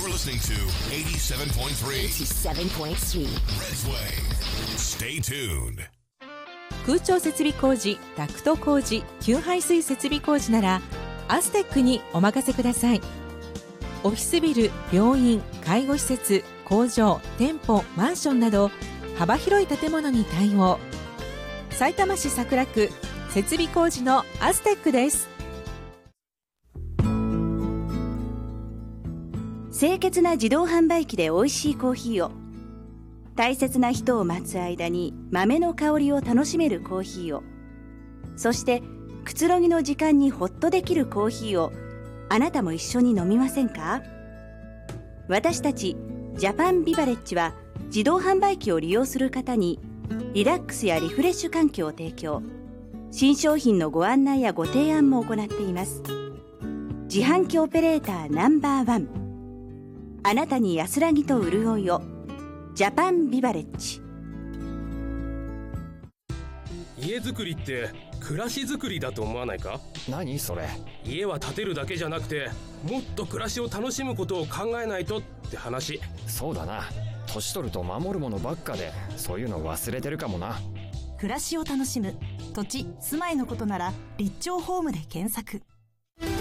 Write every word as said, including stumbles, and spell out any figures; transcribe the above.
listening to eighty-seven point three eighty-seven point three Redsway. Stay tuned. 空調設備工事、ダクト工事、給排水設備工事ならアステックにお任せください。オフィスビル、病院、介護施設、工場、店舗、マンションなど幅広い建物に対応。さいたま市桜区設備工事のアステックです。 清潔な自動販売機で美味しいコーヒーを、大切な人を待つ間に豆の香りを楽しめるコーヒーを、そしてくつろぎの時間にホッとできるコーヒーをあなたも一緒に飲みませんか？私たちジャパンビバレッジは自動販売機を利用する方にリラックスやリフレッシュ環境を提供、新商品のご案内やご提案も行っています。自販機オペレーターナンバーワン、あなたに安らぎと潤いを、ジャパンビバレッジ。 家づくりって暮らしづくりだと思わないか？ 何それ？ 家は建てるだけじゃなくてもっと暮らしを楽しむことを考えないとって話。 そうだな、年取ると守るものばっかでそういうの忘れてるかもな。 暮らしを楽しむ土地・住まいのことなら立町ホームで検索。